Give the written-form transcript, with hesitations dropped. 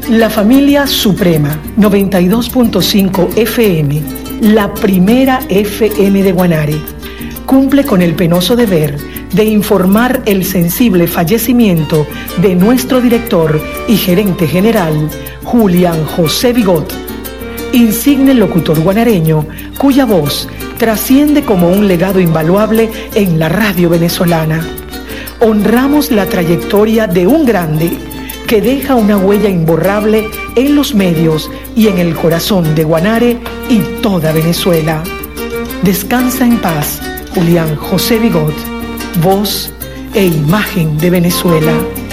La familia Suprema, 92.5 FM, la primera FM de Guanare, cumple con el penoso deber de informar el sensible fallecimiento de nuestro director y gerente general, Julián José Bigot, insigne locutor guanareño cuya voz trasciende como un legado invaluable en la radio venezolana. Honramos la trayectoria de un grande que deja una huella imborrable en los medios y en el corazón de Guanare y toda Venezuela. Descansa en paz, Julián José Bigot, voz e imagen de Venezuela.